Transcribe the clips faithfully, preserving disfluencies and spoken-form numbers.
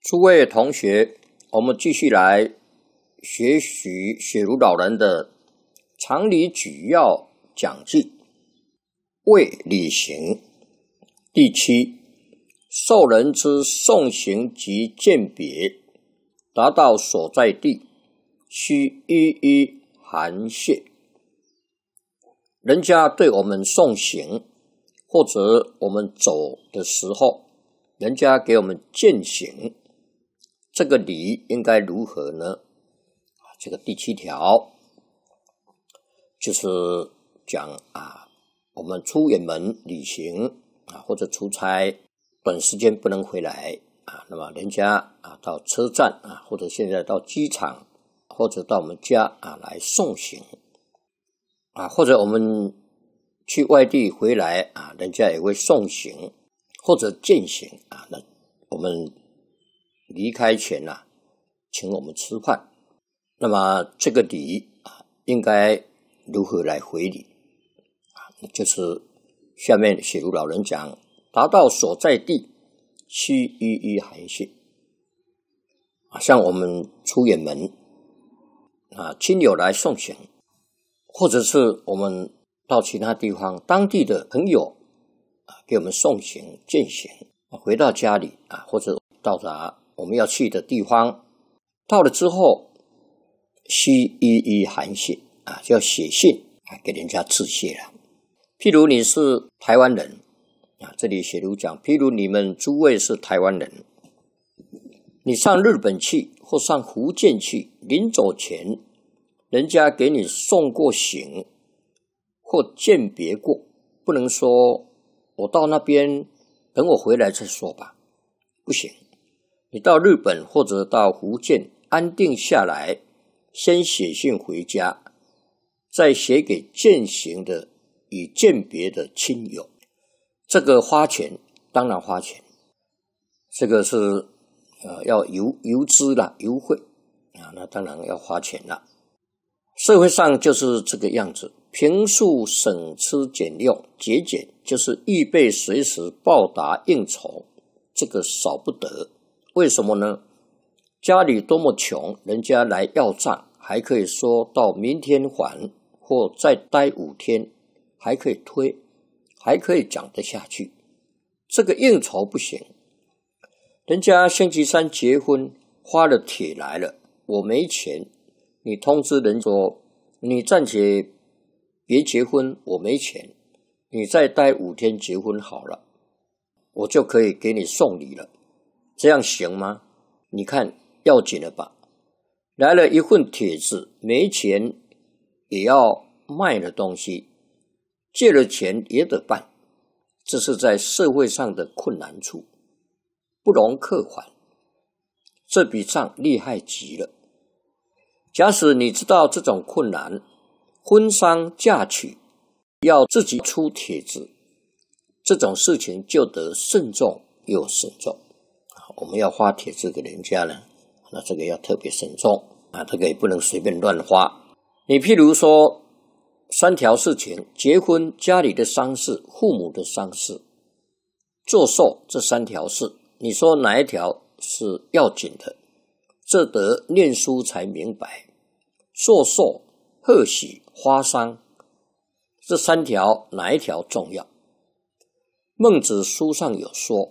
诸位同学，我们继续来学习雪如老人的常理举要讲记，为礼行。第七，受人之送行及饯别，达到所在地，须一一函谢。人家对我们送行，或者我们走的时候，人家给我们饯行，这个礼应该如何呢？这个第七条就是讲啊，我们出远门旅行啊，或者出差，短时间不能回来啊，那么人家啊到车站啊，或者现在到机场，或者到我们家啊来送行啊，或者我们去外地回来啊，人家也会送行或者饯行啊，那我们离开前啊，请我们吃饭，那么这个礼啊，应该如何来回礼啊？就是下面雪如老人讲，达到所在地，须一一函谢啊。像我们出远门啊，亲友来送行，或者是我们到其他地方，当地的朋友啊给我们送行饯行，回到家里啊，或者到达我们要去的地方，到了之后须一一函谢啊，就要写信啊给人家致谢了。譬如你是台湾人啊，这里写如讲，譬如你们诸位是台湾人，你上日本去或上福建去，临走前人家给你送过行或饯别过，不能说我到那边等我回来再说吧，不行。你到日本或者到福建安定下来，先写信回家，再写给饯行的与饯别的亲友。这个花钱，当然花钱，这个是呃要邮邮资啦，邮费啊，那当然要花钱啦。社会上就是这个样子，平素省吃俭用，节俭就是预备随时报答应酬，这个少不得。为什么呢？家里多么穷，人家来要账，还可以说到明天还，或再待五天，还可以推，还可以讲得下去。这个应酬不行，人家星期三结婚，花了帖来了，我没钱，你通知人说你暂且别结婚，我没钱，你再待五天结婚好了，我就可以给你送礼了，这样行吗？你看要紧了吧？来了一份帖子，没钱也要卖的东西，借了钱也得办，这是在社会上的困难处，不容克还，这笔账厉害极了。假使你知道这种困难，婚丧嫁娶要自己出帖子，这种事情就得慎重又慎重。我们要花帖子给人家呢，那这个要特别慎重啊，这个也不能随便乱花。你譬如说三条事情，结婚、家里的丧事、父母的丧事、做寿，这三条事，你说哪一条是要紧的？这得念书才明白。做寿、贺喜、花丧，这三条哪一条重要？孟子书上有说，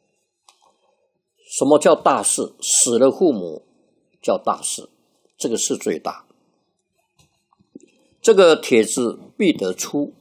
什么叫大事？死了父母叫大事，这个事最大。这个帖子必得出，